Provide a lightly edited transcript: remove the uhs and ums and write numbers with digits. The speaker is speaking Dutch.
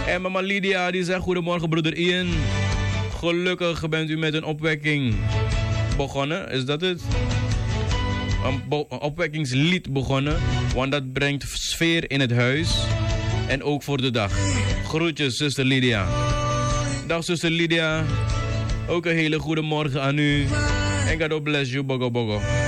En mama Lydia die zegt goedemorgen broeder Ian. Gelukkig bent u met een opwekking begonnen, is dat het? Een opwekkingslied begonnen, want dat brengt sfeer in het huis en ook voor de dag. Groetjes zuster Lydia. Dag zuster Lydia, ook een hele goede morgen aan u en God bless you, bogo bogo.